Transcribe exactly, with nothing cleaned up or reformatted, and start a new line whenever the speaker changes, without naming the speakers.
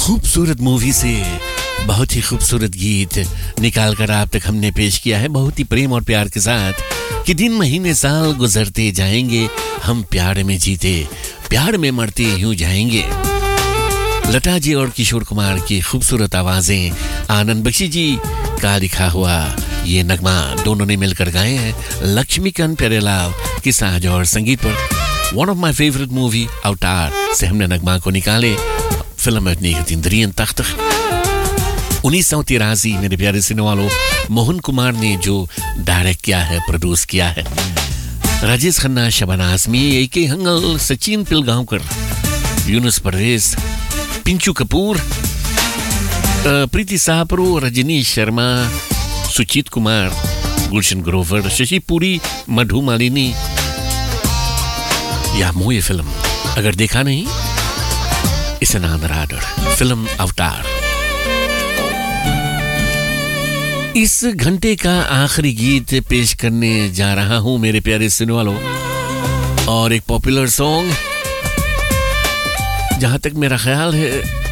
खूबसूरत मूवी से बहुत ही खूबसूरत गीत निकाल कर आप तक हमने पेश किया है, बहुत ही प्रेम और प्यार के साथ कि दिन महीने साल गुजरते जाएंगे, हम प्यार में जीते प्यार में मरते यूं जाएंगे। लता जी और किशोर कुमार की खूबसूरत आवाजें, आनंद बख्शी जी का लिखा हुआ ये नगमा दोनों ने मिलकर गाए हैं लक्ष्मीकांत प्यारेलाल की साज और संगीत पर। One of my favourite movie अवतार से हमने नगमा को निकाले। Film uit negentien drieëntachtig। उन्नीस सौ तिरासी मेरे प्यारे सिने वालों, मोहन कुमार ने जो डायरेक्ट किया है, प्रोड्यूस किया है। राजेश खन्ना, शबाना आजमी, ए के हंगल, सचिन पिलगांवकर, यूनुस परवेज, पिंचू कपूर, प्रीति सापरू, रजनीश शर्मा, सुचित कुमार, गुलशन ग्रोवर, शशि पुरी, मधु मालिनी। यह मूवी फिल्म अगर देखा नहीं, इसे नाम राडर फिल्म अवतार। इस घंटे का आखिरी गीत पेश करने जा रहा हूं मेरे प्यारे सुनने वालों, और एक पॉपुलर सॉन्ग, जहां तक मेरा ख्याल है